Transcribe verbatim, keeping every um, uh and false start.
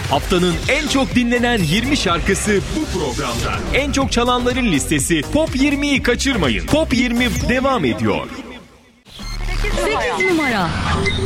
Haftanın en çok dinlenen yirmi şarkısı bu programda. En çok çalanların listesi Top yirmiyi kaçırmayın. Top yirmi devam ediyor. sekiz numara.